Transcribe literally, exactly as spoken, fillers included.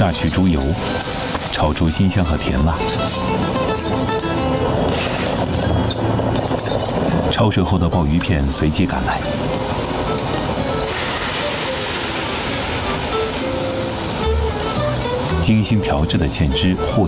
榨去猪油，炒出辛香和甜辣。焯水后的鲍鱼片随即赶来。精心调制的芡汁和